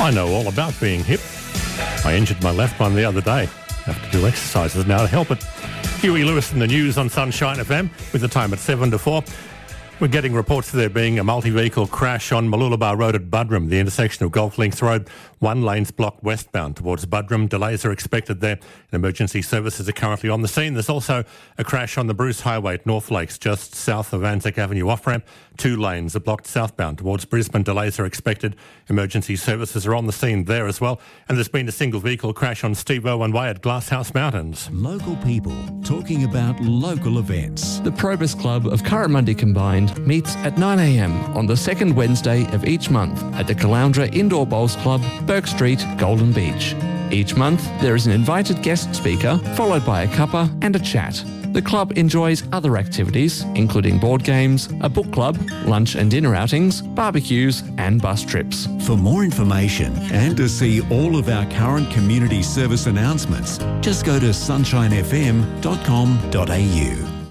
I know all about being hip. I injured my left one the other day. I have to do exercises now to help it. Huey Lewis in the news on Sunshine FM with the time at 7 to 4. We're getting reports of there being a multi-vehicle crash on Mooloolaba Road at Buderim, the intersection of Golf Links Road. One lane's blocked westbound towards Buderim. Delays are expected there. Emergency services are currently on the scene. There's also a crash on the Bruce Highway at North Lakes, just south of Anzac Avenue off-ramp. 2 lanes are blocked southbound towards Brisbane. Delays are expected. Emergency services are on the scene there as well. And there's been a single vehicle crash on Steve Irwin Way at Glasshouse Mountains. Local people talking about local events. The Probus Club of Curramundi Combined meets at 9 a.m. on the second Wednesday of each month at the Caloundra Indoor Bowls Club, Burke Street, Golden Beach. Each month, there is an invited guest speaker, followed by a cuppa and a chat. The club enjoys other activities, including board games, a book club, lunch and dinner outings, barbecues and bus trips. For more information and to see all of our current community service announcements, just go to sunshinefm.com.au.